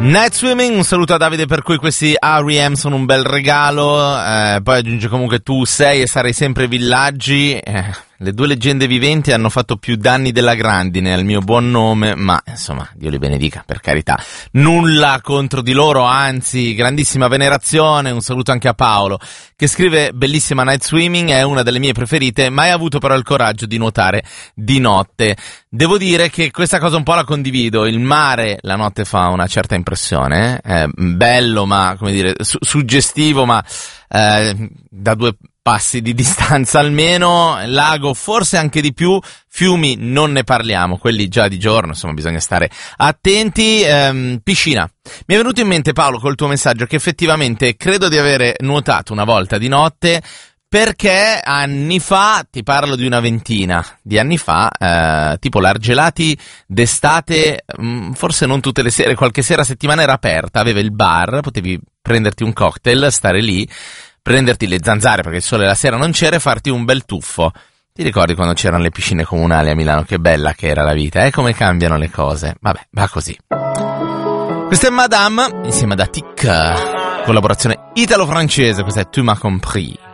Night Swimming, un saluto a Davide per cui questi R.E.M. sono un bel regalo, poi aggiunge comunque tu sei e sarai sempre Villaggi, le due leggende viventi hanno fatto più danni della grandine al mio buon nome, ma insomma Dio li benedica, per carità, nulla contro di loro, anzi grandissima venerazione. Un saluto anche a Paolo che scrive: bellissima Night Swimming, è una delle mie preferite, mai avuto però il coraggio di nuotare di notte. Devo dire che questa cosa un po' la condivido, il mare la notte fa una certa impressione, è bello ma come dire suggestivo, ma da due passi di distanza almeno, lago forse anche di più, fiumi non ne parliamo, quelli già di giorno, insomma bisogna stare attenti. Piscina, mi è venuto in mente Paolo col tuo messaggio che effettivamente credo di avere nuotato una volta di notte, perché anni fa, ti parlo di una ventina di anni fa, tipo l'Argelati d'estate, forse non tutte le sere, qualche sera a settimana era aperta, aveva il bar, potevi prenderti un cocktail, stare lì, prenderti le zanzare perché il sole la sera non c'era e farti un bel tuffo. Ti ricordi quando c'erano le piscine comunali a Milano? Che bella che era la vita, come cambiano le cose. Vabbè, va così. Questa è Madame, insieme ad Attic, collaborazione italo-francese, questa è Tu m'as compris.